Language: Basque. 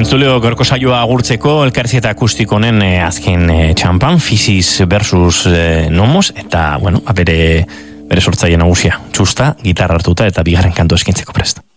Entzuleo gorko saioa agurtzeko elkarrizketa akustikonen azken txampan, Physis versus Nomos, eta, bere sortzaile nagusia, txusta, gitarra hartuta eta bigarren kantu eskintzeko prest.